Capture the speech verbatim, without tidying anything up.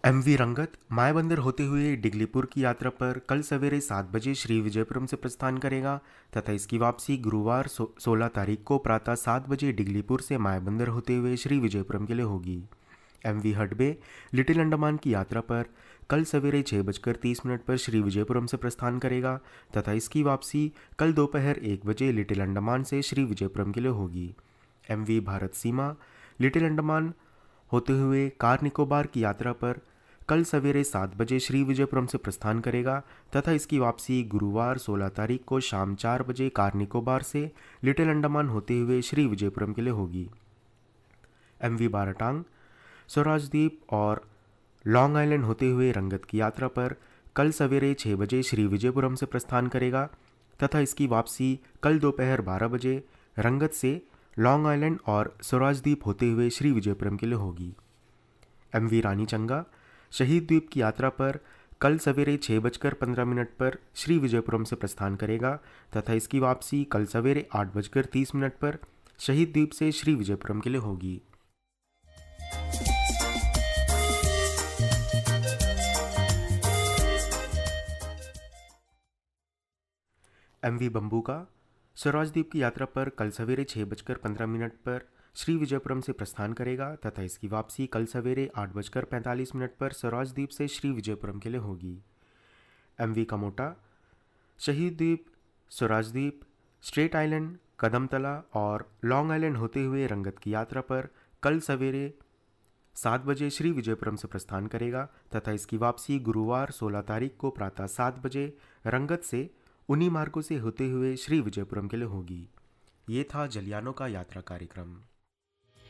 MV रंगत मायाबंदर होते हुए डिगलीपुर की यात्रा पर कल सवेरे सात बजे श्री विजयपुरम से प्रस्थान करेगा तथा इसकी वापसी गुरुवार सो, सोलह तारीख को प्रातः सात बजे डिगलीपुर से मायाबंदर होते हुए श्री विजयपुरम के लिए होगी। एमवी हडबे लिटिल अंडमान की यात्रा पर कल सवेरे छः बजकर तीस मिनट पर श्री विजयपुरम से प्रस्थान करेगा तथा इसकी वापसी कल दोपहर एक बजे लिटिल अंडमान से श्री विजयपुरम के लिए होगी। एमवी भारत सीमा लिटिल अंडमान होते हुए कार निकोबार की यात्रा पर कल सवेरे सात बजे श्री विजयपुरम से प्रस्थान करेगा तथा इसकी वापसी गुरुवार सोलह तारीख को शाम चार बजे कार निकोबार से लिटिल अंडमान होते हुए श्री विजयपुरम के लिए होगी। एमवी बाराटांग स्वराज द्वीप और लॉन्ग आइलैंड होते हुए रंगत की यात्रा पर कल सवेरे छः बजे श्री विजयपुरम से प्रस्थान करेगा तथा इसकी वापसी कल दोपहर बारह बजे रंगत से लॉन्ग आइलैंड और स्वराज द्वीप होते हुए श्री विजयपुरम के लिए होगी। एमवी रानी चंगा शहीद द्वीप की यात्रा पर कल सवेरे छः बजकर पंद्रह मिनट पर श्री विजयपुरम से प्रस्थान करेगा तथा इसकी वापसी कल सवेरे आठ बजकर तीस मिनट पर शहीद द्वीप से श्री विजयपुरम के लिए होगी। एमवी बम्बूका स्वराज द्वीप की यात्रा पर कल सवेरे छः बजकर पंद्रह मिनट पर श्री विजयपुरम से प्रस्थान करेगा तथा इसकी वापसी कल सवेरे आठ बजकर पैंतालीस मिनट पर स्वराज द्वीप से श्री विजयपुरम के लिए होगी। एमवी कमोटा शहीद द्वीप, स्वराज द्वीप, स्ट्रेट आइलैंड, कदमतला और लॉन्ग आइलैंड होते हुए रंगत की यात्रा पर कल सवेरे सात बजे श्री विजयपुरम से प्रस्थान करेगा तथा इसकी वापसी गुरुवार सोलह तारीख को प्रातः सात बजे रंगत से उन्हीं मार्गों से होते हुए श्री विजयपुरम के लिए होगी। ये था जलियानों का यात्रा कार्यक्रम।